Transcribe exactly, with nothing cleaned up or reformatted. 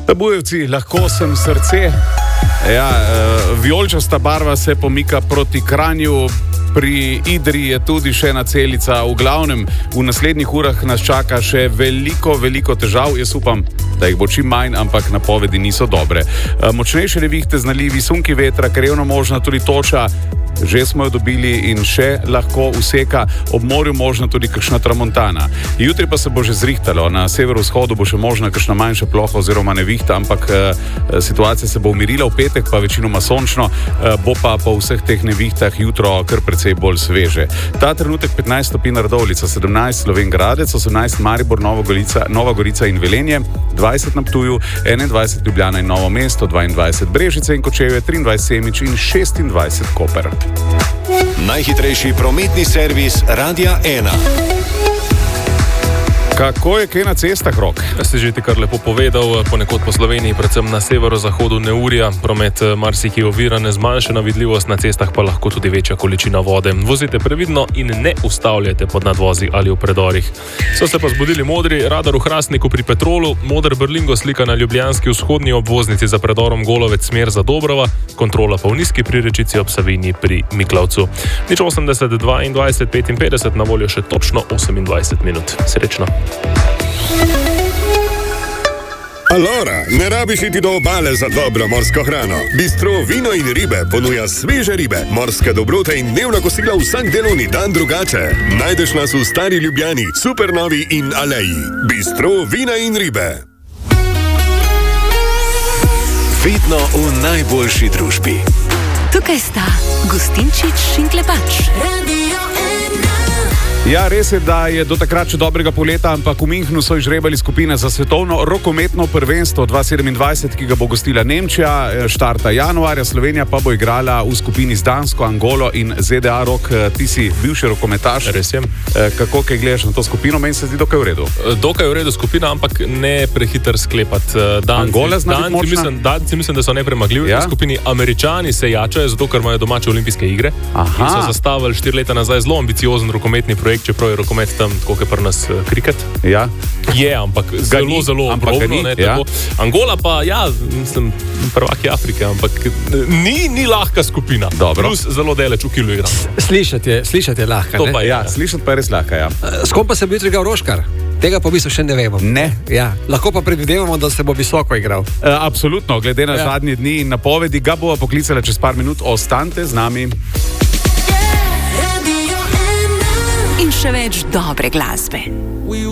Bujevci, lahko sem srce. Ja, uh, vijoličasta barva se pomika proti Kranju. Pri Idriji je tudi še ena celica. V glavnem, v naslednjih urah nas čaka še veliko, veliko težav. Jaz upam, da jih bo čim manj, ampak napovedi niso dobre. Uh, močnejše nevihte z nalivi, sunki vetra, krajevno možna tudi toča. Že smo jo dobili in še lahko useka, ob morju možna tudi kakšna tramontana. Jutri pa se bo že zrihtalo, na severovzhodu bo še možna kakšna manjša ploha oziroma nevihta, ampak e, situacija se bo umirila, v petek pa večinoma sončno, e, bo pa po vseh teh nevihtah jutro kar precej bolj sveže. Ta trenutek petnajst stopinj Radovljica, sedemnajst Slovenj Gradec, osemnajst Maribor, Nova Gorica, Nova Gorica in Velenje, dvajset na Ptuju, enaindvajset Ljubljana in Novo mesto, dvaindvajset Brežice in Kočevje, triindvajset Semič in šestindvajset Koper. Najhitrejši prometni servis Radia ena. Kako je kaj na cestah, Rok? Ste že ti kar lepo povedal, ponekod po Sloveniji, predvsem na severozahodu neurja, promet marsikje oviran, zmanjšana vidljivost, na cestah pa lahko tudi večja količina vode. Vozite previdno in ne ustavljajte pod nadvozi ali v predorih. So se pa zbudili modri, radar v Hrastniku pri Petrolu, moder Berlingo slika na ljubljanski vzhodni obvoznici za predorom Golovec smer za Dobrova, kontrola pa v nizki prirečici ob Savinji pri Miklavcu. Nič osemdeset, dvaindvajset, petinpetdeset, na voljo še točno osemindvajset minut. Srečno. Alora, ne rabiš iti do obale za dobro morsko hrano. Bistro Vino in ribe ponuja sveže ribe, morske dobrote in dnevna kosila vsak delovni dan drugače. Najdeš nas v Stari Ljubljani, Supernovi in Aleji. Bistro Vina in ribe. Vedno v najboljši družbi. Tukaj sta Gustinčič in Klepač. Ja, res je, da je do takrat še dobrega poleta, ampak v Münchnu so izžrebali skupine za svetovno rokometno prvenstvo dva tisoč sedemindvajset, ki ga bo gostila Nemčija, štarta januarja, Slovenija pa bo igrala v skupini z Dansko, Angolo in Z D A. Rok, ti si bivši rokometaš. Res je. Kako kaj gledaš na to skupino? Meni se zdi dokaj v redu. Dokaj v redu skupina, ampak ne prehiter sklepati. Angola zna biti močna? Mislim, danci mislim, da so nepremagljivi. Ja? V skupini Američani se jačajo, zato ker imajo domače olimpijske igre. Aha. In so zastavili štiri leta nazaj zelo ambiciozen rokometni projekt, čeprav je rokomet tam, tako kot pri nas uh, kriket. Ja. Je, ampak zelo, ni, zelo ampak obrobno. Ne, ja. Angola pa, ja, mislim, prvaki Afrike, ampak ni, ni lahka skupina. Dobro. Plus zelo deleč v kilu igram. Slišati je, slišati je lahka. To ne? pa je. Ja, slišati pa je res lahka, ja. S kom pa se bo jutri igral Roškar? Tega pa v bistvu še ne vemo. Ne. Ja. Lahko pa predvidevamo, da se bo visoko igral. E, absolutno, glede na ja. zadnje dni in napovedi, ga bova poklicala čez par minut. Ostanite z nami. In še več dobre glasbe.